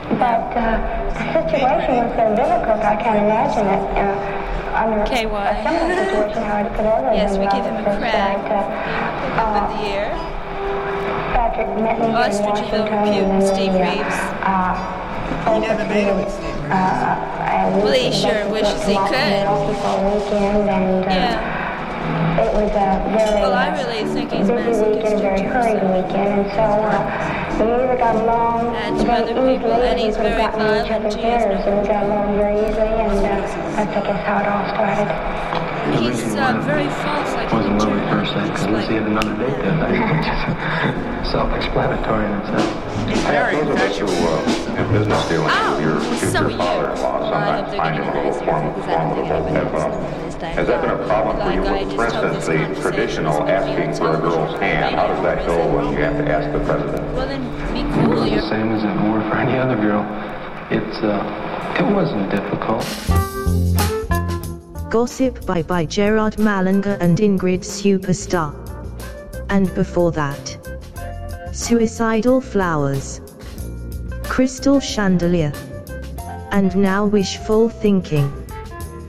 But the situation was so difficult, I can't imagine it under a similar situation how it could ever Yes, we give him a crack. Of the year. Patrick met me in Washington and Steve Reeves. He never made it with Steve Reeves. Well, he sure wishes he could. Yeah. It was a very I really think he's busy weekend, a very hurried weekend, and so we either got along very easily, and he's very violent each other's ears, and we got along very easily, and that's, I guess, how it all started. He's very false, like wasn't in love at first sight because Lucy had another date that night, which is self-explanatory in itself. Those of us who in business dealings with your future father-in-law sometimes find him a little formidable. Has that been a problem for you? For instance, the traditional asking for a girl's hand, how does that go when you have to ask the president? Well, then be cool. It was the same as it were for any other girl. It wasn't difficult. Gossip by Gerard Mallinger and Ingrid Superstar. And before that, Suicidal Flowers, Crystal Chandelier, and now Wishful Thinking.